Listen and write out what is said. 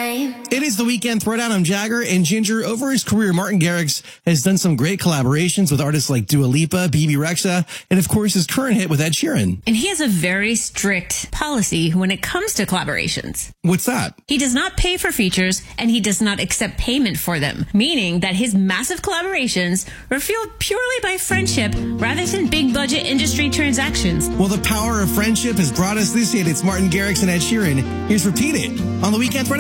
time. It is the Weekend Throwdown. I'm Jagger, and Ginger, over his career, Martin Garrix has done some great collaborations with artists like Dua Lipa, BB Rexha, and of course his current hit with Ed Sheeran. And he has a very strict policy when it comes to collaborations. What's that? He does not pay for features, and he does not accept payment for them, meaning that his massive collaborations are fueled purely by friendship rather than big budget industry transactions. Well, the power of friendship has brought us this hit. It's Martin Garrix and Ed Sheeran. Here's Repeat It on the Weekend Throwdown.